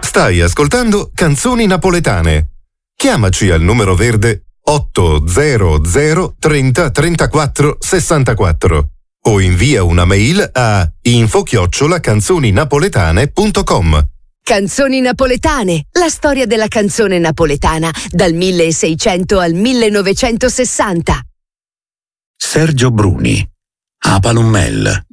Stai ascoltando Canzoni Napoletane. Chiamaci al numero verde 800 30 34 64 o invia una mail a info@canzoninapoletane.com. Canzoni Napoletane, la storia della canzone napoletana dal 1600 al 1960. Sergio Bruni, Apalum Mel.